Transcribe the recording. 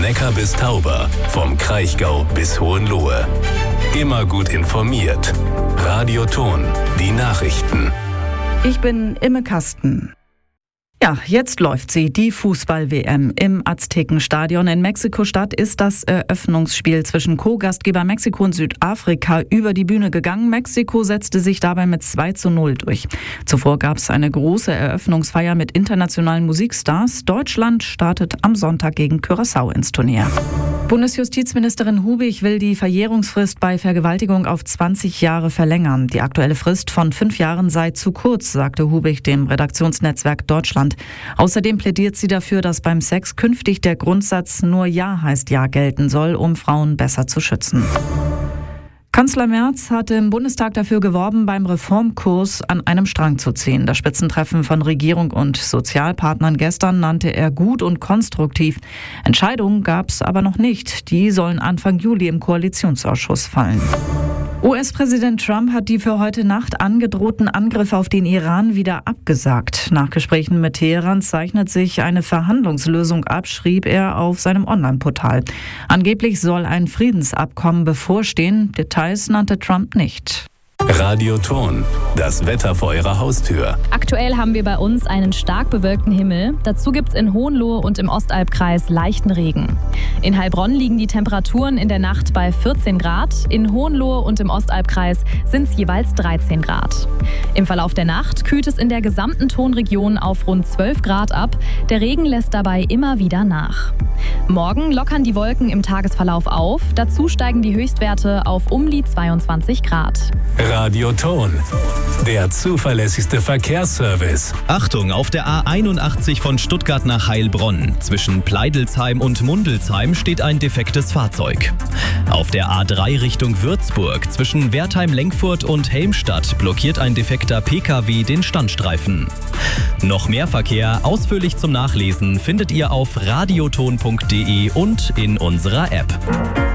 Neckar bis Tauber, vom Kraichgau bis Hohenlohe. Immer gut informiert. Radio Ton, die Nachrichten. Ich bin Imme Kasten. Ja, jetzt läuft sie, die Fußball-WM. Im Aztekenstadion in Mexiko-Stadt ist das Eröffnungsspiel zwischen Co-Gastgeber Mexiko und Südafrika über die Bühne gegangen. Mexiko setzte sich dabei mit 2:0 durch. Zuvor gab es eine große Eröffnungsfeier mit internationalen Musikstars. Deutschland startet am Sonntag gegen Curaçao ins Turnier. Bundesjustizministerin Hubig will die Verjährungsfrist bei Vergewaltigung auf 20 Jahre verlängern. Die aktuelle Frist von 5 Jahren sei zu kurz, sagte Hubig dem Redaktionsnetzwerk Deutschland. Außerdem plädiert sie dafür, dass beim Sex künftig der Grundsatz nur Ja heißt Ja gelten soll, um Frauen besser zu schützen. Kanzler Merz hat im Bundestag dafür geworben, beim Reformkurs an einem Strang zu ziehen. Das Spitzentreffen von Regierung und Sozialpartnern gestern nannte er gut und konstruktiv. Entscheidungen gab es aber noch nicht. Die sollen Anfang Juli im Koalitionsausschuss fallen. US-Präsident Trump hat die für heute Nacht angedrohten Angriffe auf den Iran wieder abgesagt. Nach Gesprächen mit Teheran zeichnet sich eine Verhandlungslösung ab, schrieb er auf seinem Online-Portal. Angeblich soll ein Friedensabkommen bevorstehen. Details nannte Trump nicht. Radio Ton, das Wetter vor Ihrer Haustür. Aktuell haben wir bei uns einen stark bewölkten Himmel. Dazu gibt es in Hohenlohe und im Ostalbkreis leichten Regen. In Heilbronn liegen die Temperaturen in der Nacht bei 14 Grad. In Hohenlohe und im Ostalbkreis sind es jeweils 13 Grad. Im Verlauf der Nacht kühlt es in der gesamten Tonregion auf rund 12 Grad ab. Der Regen lässt dabei immer wieder nach. Morgen lockern die Wolken im Tagesverlauf auf. Dazu steigen die Höchstwerte auf um die 22 Grad. Radio Ton, der zuverlässigste Verkehrsservice. Achtung, auf der A81 von Stuttgart nach Heilbronn. Zwischen Pleidelsheim und Mundelsheim steht ein defektes Fahrzeug. Auf der A3 Richtung Würzburg zwischen Wertheim-Lenkfurt und Helmstadt blockiert ein defekter PKW den Standstreifen. Noch mehr Verkehr ausführlich zum Nachlesen findet ihr auf radioton.de und in unserer App.